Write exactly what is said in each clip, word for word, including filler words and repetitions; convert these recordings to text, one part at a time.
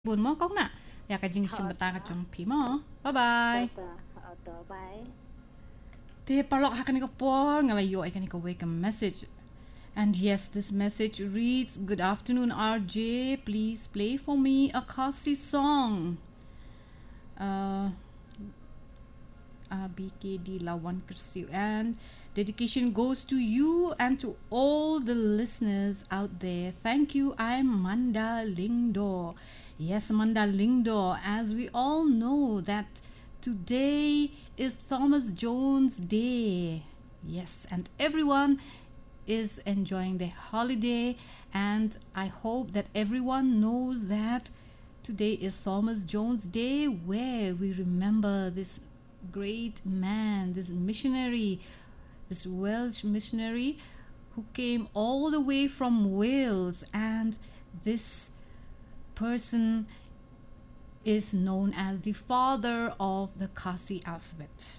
buồn mó cốc nè ya ka jing shim bata ka chong pi mo bye bye Bye. te parlok ha kan ko por nga yo I can go wake a message. And yes, this message reads, good afternoon R J, please play for me a Khasi song. uh uh, B K D Lawan Kersiu, and dedication goes to you and to all the listeners out there. Thank you. I'm Manda Lingdo. Yes, Manda Lingdo. As we all know that today is Thomas Jones Day. Yes, and everyone is enjoying their holiday, and I hope that everyone knows that today is Thomas Jones Day, where we remember this great man, this missionary, this Welsh missionary who came all the way from Wales, and this person is known as the father of the Khasi alphabet.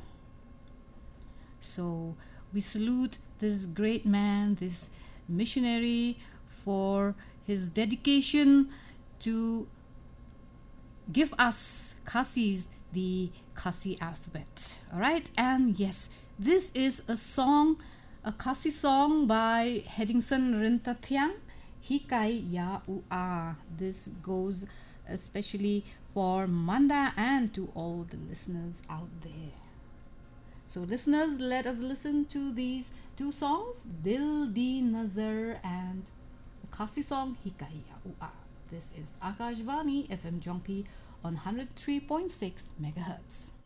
So we salute this great man, this missionary, for his dedication to give us Khasis the Khasi alphabet. All right, and yes, this is a song, a Khasi song by Hedingson Rintathiang, Hikai Ya Ua. This goes especially for Manda and to all the listeners out there. So listeners, let us listen to these two songs, Dil Di Nazar and the Khasi song Hikai Ya Ua. This is Akashvani F M Jongpi on one hundred three point six megahertz.